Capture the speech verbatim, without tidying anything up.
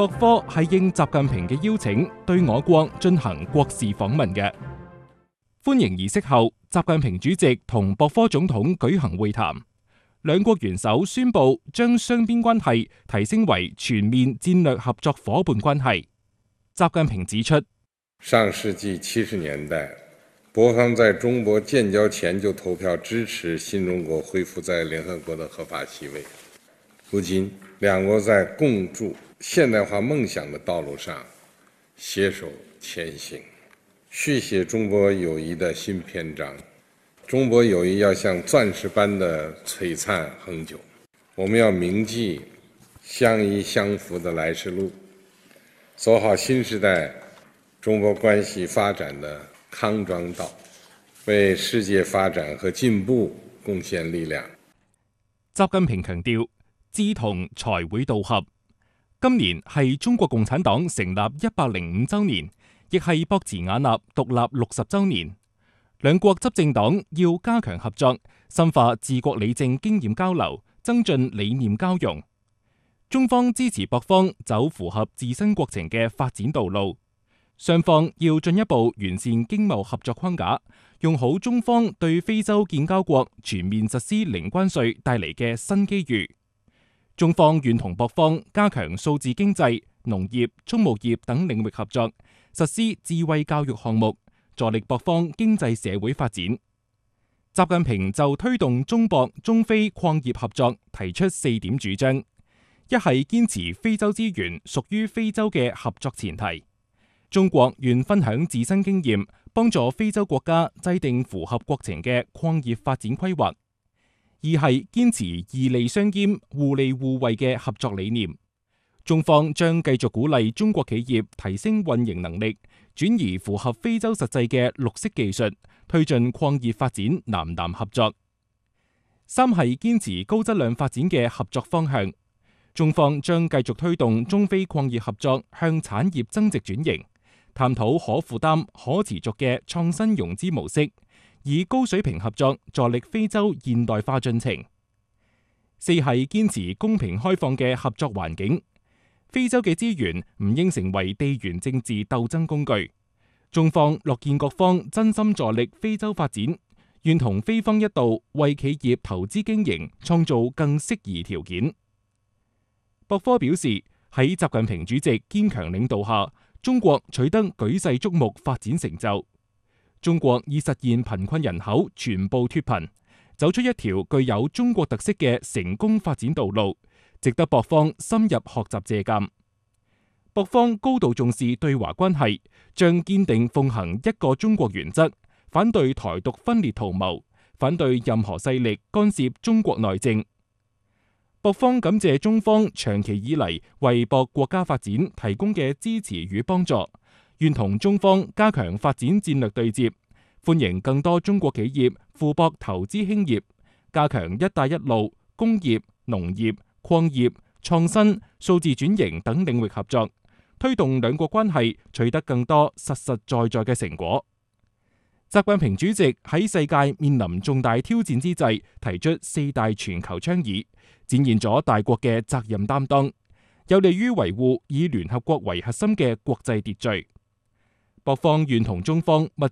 博科係應習近平嘅邀請，對我國進行國事訪問嘅。歡迎儀式後，習近平主席同博科總統舉行會談，兩國元首宣布將雙邊關係提升為全面戰略合作夥伴關係。習近平指出， 上世紀七十年代，博方在中博建交前就投票支持新中國恢復在聯合國的合法席位。如今，兩國在共築現代化夢想的道路上攜手前行，續寫中博友誼的新篇章。中博友誼要像鑽石般的璀璨恆久，我們要銘記相依相扶的來時路，走好新時代中博關係發展的康莊道，為世界發展和進步貢獻力量。 習近平強調，志同才會道合。今年係中國共產黨成立一百零五周年，亦係博茨瓦納獨立六十周年。兩國執政黨要加強合作，深化治國理政經驗交流，增進理念交融。中方支持博方走符合自身國情嘅發展道路，雙方要進一步完善經貿合作框架，用好中方對非洲建交國全面實施零關稅帶嚟嘅新機遇。中方願同博方加強數字經濟、農業、畜牧業等領域合作，實施智慧教育項目，助力博方經濟社會發展。習近平就推動中博中非礦業合作提出四點主張：一係堅持非洲資源屬於非洲嘅合作前提，中國願分享自身經驗，幫助非洲國家制定符合國情嘅礦業發展規劃；二係堅持義利相兼、互利互惠嘅合作理念，中方將繼續鼓勵中國企業提升運營能力，轉移符合非洲實際嘅綠色技術，推進礦業發展南南合作。三係堅持高質量發展嘅合作方向，中方將繼續推動中非礦業合作向產業增值轉型，探討可負擔、可持續嘅創新融資模式，以高水平合作助力非洲現代化進程。四係堅持公平開放嘅合作環境。非洲嘅資源唔應成為地緣政治鬥爭工具，中方樂見各方真心助力非洲發展，願同非方一道為企業投資經營創造更適宜條件。博科表示，喺習近平主席堅強領導下，中國取得舉世矚目發展成就，中國已實現貧困人口全部脫貧，走出一條具有中國特色嘅成功發展道路，值得博方深入學習借鑒。博方高度重視對華關係，將堅定奉行一個中國原則，反對台獨分裂圖謀，反對任何勢力干涉中國內政。博方感謝中方長期以嚟為博國家發展提供嘅支持與幫助，願同中方加強發展戰略對接，歡迎更多中國企業赴博投資興業，加強一帶一路、工業、農業、礦業、創新、數字轉型等領域合作，推動兩國關係取得更多實實在在嘅成果。習近平主席喺世界面臨重大挑戰之際，提出四大全球倡議，展現咗大國嘅責任擔當，有利於維護以聯合國為核心嘅國際秩序。博方願同中方密